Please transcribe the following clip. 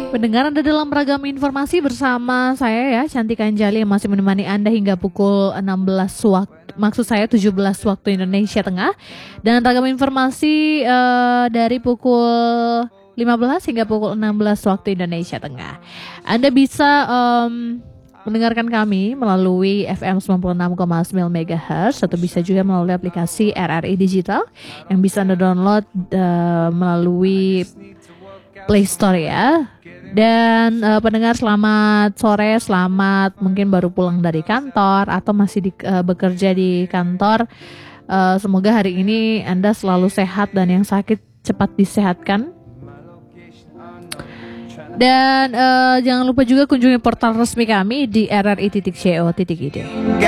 Pendengar, Anda dalam ragam informasi bersama saya ya, Cantika Anjali, yang masih menemani Anda hingga pukul 16 maksud saya 17 waktu Indonesia Tengah. Dan ragam informasi dari pukul 15 hingga pukul 16 waktu Indonesia Tengah. Anda bisa mendengarkan kami melalui FM 96,9 MHz atau bisa juga melalui aplikasi RRI Digital yang bisa Anda download melalui Play Store ya. Dan pendengar, selamat sore, selamat mungkin baru pulang dari kantor atau masih bekerja di kantor. Semoga hari ini Anda selalu sehat dan yang sakit cepat disehatkan. Dan jangan lupa juga kunjungi portal resmi kami di rri.co.id.